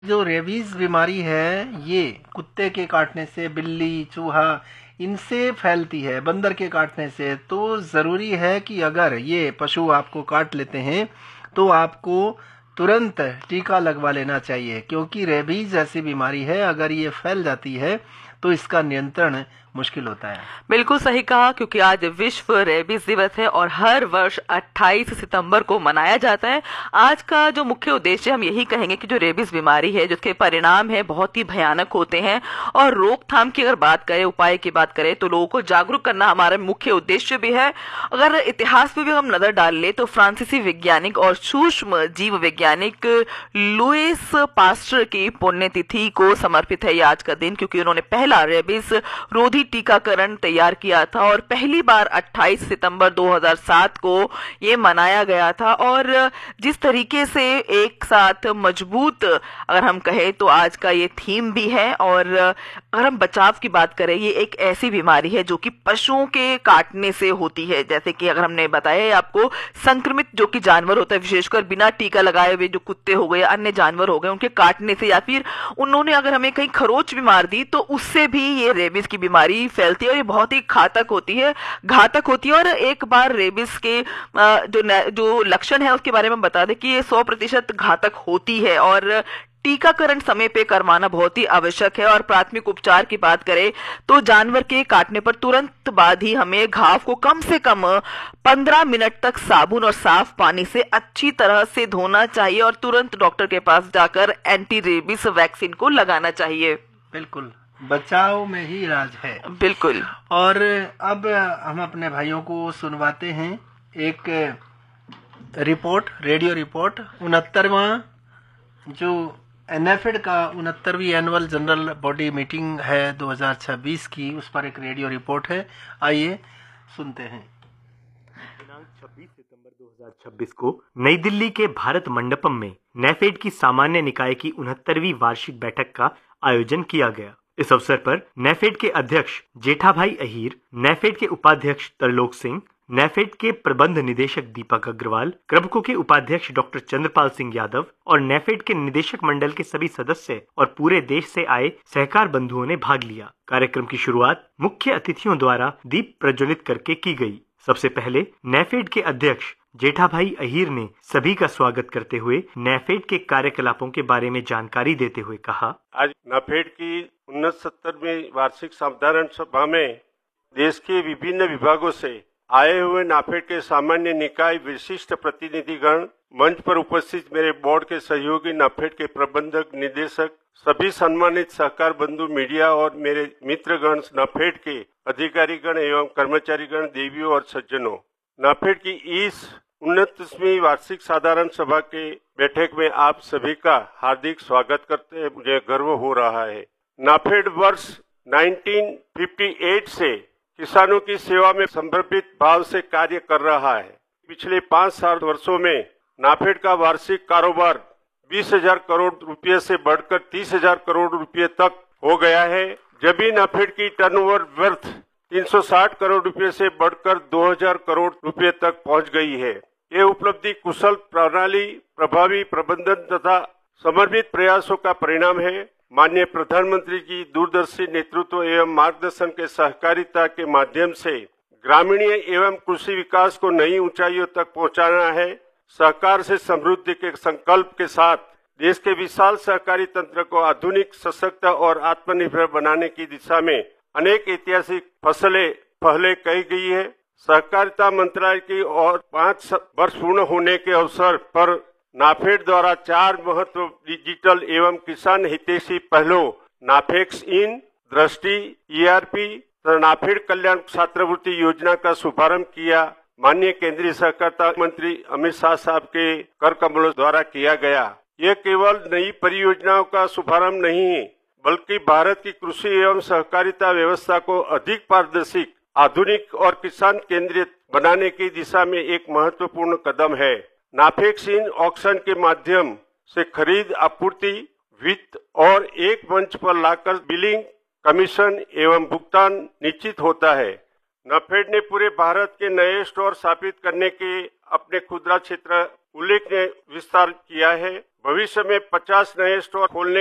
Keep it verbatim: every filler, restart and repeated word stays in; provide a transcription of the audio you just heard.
जो रेबीज बीमारी है ये कुत्ते के काटने से, बिल्ली, चूहा इनसे फैलती है, बंदर के काटने से। तो ज़रूरी है कि अगर ये पशु आपको काट लेते हैं तो आपको तुरंत टीका लगवा लेना चाहिए, क्योंकि रेबीज ऐसी बीमारी है अगर ये फैल जाती है तो इसका नियंत्रण मुश्किल होता है। बिल्कुल सही कहा, क्योंकि आज विश्व रेबीज दिवस है और हर वर्ष अट्ठाईस सितंबर को मनाया जाता है। आज का जो मुख्य उद्देश्य हम यही कहेंगे कि जो रेबीज बीमारी है, जिसके परिणाम है बहुत ही भयानक होते हैं, और रोकथाम की अगर बात करें, उपाय की बात करें, तो लोगों को जागरूक करना हमारा मुख्य उद्देश्य भी है। अगर इतिहास पे भी हम नजर डाल ले तो फ्रांसीसी वैज्ञानिक और सूक्ष्म जीव वैज्ञानिक लुइस पास्टर की पुण्यतिथि को समर्पित है ये आज का दिन, क्योंकि उन्होंने पहला रेबीज रोधी टीकाकरण तैयार किया था और पहली बार अट्ठाईस सितंबर दो हज़ार सात को ये मनाया गया था। और जिस तरीके से एक साथ मजबूत अगर हम कहें तो आज का ये थीम भी है। और अगर हम बचाव की बात करें, ये एक ऐसी बीमारी है जो कि पशुओं के काटने से होती है। जैसे कि अगर हमने बताया आपको, संक्रमित जो कि जानवर होता है, विशेषकर बिना टीका लगाए हुए जो कुत्ते हो गए, अन्य जानवर हो गए, उनके काटने से, या फिर उन्होंने अगर हमें कहीं खरोच भी मार दी तो उससे भी ये रेबीज की बीमारी फैलती है और ये बहुत ही घातक होती है घातक होती है। और एक बार रेबीज के जो जो लक्षण है उसके बारे में बता दें कि ये सौ प्रतिशत घातक होती है और टीकाकरण समय पे करवाना बहुत ही आवश्यक है। और प्राथमिक उपचार की बात करें तो जानवर के काटने पर तुरंत बाद ही हमें घाव को कम से कम पंद्रह मिनट तक साबुन और साफ पानी से अच्छी तरह से धोना चाहिए और तुरंत डॉक्टर के पास जाकर एंटी रेबीज वैक्सीन को लगाना चाहिए। बिल्कुल, बचाव में ही इलाज है। बिल्कुल। और अब हम अपने भाइयों को सुनवाते हैं एक रिपोर्ट, रेडियो रिपोर्ट। उनहत्तरवां जो एनएफएड का उनहत्तरवीं एनुअल जनरल बॉडी मीटिंग है दो हज़ार छब्बीस की, उस पर एक रेडियो रिपोर्ट है, आइए सुनते हैं। दिनांक छब्बीस सितंबर दो हज़ार छब्बीस को नई दिल्ली के भारत मंडपम में नेफेड की सामान्य निकाय की उनहत्तरवीं वार्षिक बैठक का आयोजन किया गया। इस अवसर पर नेफेड के अध्यक्ष जेठाभाई अहीर, नेफेड के उपाध्यक्ष तरलोक सिंह, नेफेड के प्रबंध निदेशक दीपक अग्रवाल, क्रबको के उपाध्यक्ष डॉक्टर चंद्रपाल सिंह यादव और नेफेड के निदेशक मंडल के सभी सदस्य और पूरे देश से आए सहकार बंधुओं ने भाग लिया। कार्यक्रम की शुरुआत मुख्य अतिथियों द्वारा दीप प्रज्वलित करके की गई। सबसे पहले नेफेड के अध्यक्ष जेठाभाई अहीर ने सभी का स्वागत करते हुए नेफेड के कार्यकलापों के बारे में जानकारी देते हुए कहा, आज नेफेड की उनसत्तरवीं वार्षिक साधारण सभा में देश के विभिन्न विभागों से आए हुए नेफेड के सामान्य निकाय विशिष्ट प्रतिनिधिगण, मंच पर उपस्थित मेरे बोर्ड के सहयोगी, नेफेड के प्रबंधक निदेशक, सभी सम्मानित सहकार बंधु, मीडिया और मेरे मित्रगण, नेफेड के अधिकारीगण एवं कर्मचारीगण, देवियों और सज्जनों। नेफेड की इस उनतीसवीं वार्षिक साधारण सभा के बैठक में आप सभी का हार्दिक स्वागत करते हैं, मुझे गर्व हो रहा है। नेफेड वर्ष उन्नीस सौ अट्ठावन से किसानों की सेवा में समर्पित भाव से कार्य कर रहा है। पिछले पाँच सात वर्षों में नेफेड का वार्षिक कारोबार बीस हजार करोड़ रुपये से बढ़कर तीस हजार करोड़ रुपये तक हो गया है, जबकि नेफेड की टर्नओवर वर्थ तीन सौ साठ करोड़ रुपये से बढ़कर दो हज़ार करोड़ रुपये तक पहुंच गई है। ये उपलब्धि कुशल प्रणाली, प्रभावी प्रबंधन तथा समर्पित प्रयासों का परिणाम है। माननीय प्रधानमंत्री की दूरदर्शी नेतृत्व एवं मार्गदर्शन के सहकारिता के माध्यम से ग्रामीण एवं कृषि विकास को नई ऊंचाइयों तक पहुंचाना है। सहकार से समृद्धि के संकल्प के साथ देश के विशाल सहकारी तंत्र को आधुनिक, सशक्त और आत्मनिर्भर बनाने की दिशा में अनेक ऐतिहासिक फसलें पहले कही गई है। सहकारिता मंत्रालय की और पाँच वर्ष पूर्ण होने के अवसर पर नेफेड द्वारा चार महत्व डिजिटल एवं किसान हितैषी पहलों नाफेक्स इन, दृष्टि, ईआरपी तथा नेफेड कल्याण छात्रवृत्ति योजना का शुभारंभ किया। माननीय केंद्रीय सहकारिता मंत्री अमित शाह साहब के कर कमलों द्वारा किया गया। यह केवल नई परियोजनाओं का शुभारंभ नहीं है, बल्कि भारत की कृषि एवं सहकारिता व्यवस्था को अधिक पारदर्शी, आधुनिक और किसान केंद्रित बनाने की दिशा में एक महत्वपूर्ण कदम है। नाफेक्स इन ऑक्शन के माध्यम से खरीद, आपूर्ति, वित्त और एक मंच पर लाकर बिलिंग, कमीशन एवं भुगतान निश्चित होता है। नेफेड ने पूरे भारत के नए स्टोर स्थापित करने के अपने खुदरा क्षेत्र उल्लेखनीय विस्तार किया है। भविष्य में पचास नए स्टोर खोलने